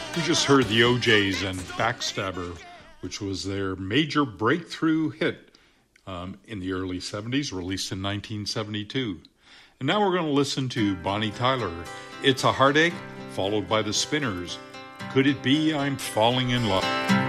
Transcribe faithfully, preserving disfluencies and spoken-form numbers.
We just heard the O Js and Backstabber, which was their major breakthrough hit um, in the early seventies, released in nineteen seventy-two. And now we're going to listen to Bonnie Tyler, It's a Heartache, followed by the Spinners, Could It Be I'm Falling in Love?